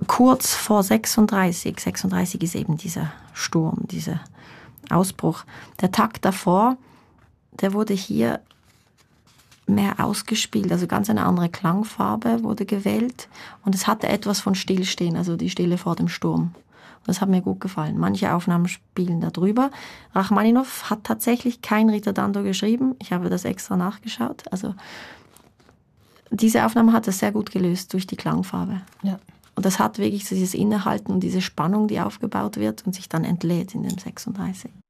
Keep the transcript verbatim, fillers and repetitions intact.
kurz vor sechsunddreißig, sechsunddreißig ist eben dieser Sturm, dieser Ausbruch. Der Takt davor, der wurde hier mehr ausgespielt, also ganz eine andere Klangfarbe wurde gewählt und es hatte etwas von Stillstehen, also die Stille vor dem Sturm. Das hat mir gut gefallen. Manche Aufnahmen spielen da drüber. Rachmaninow hat tatsächlich kein Ritardando geschrieben. Ich habe das extra nachgeschaut. Also diese Aufnahme hat es sehr gut gelöst durch die Klangfarbe. Ja. Und das hat wirklich so dieses Innehalten und diese Spannung, die aufgebaut wird und sich dann entlädt in dem sechsunddreißig.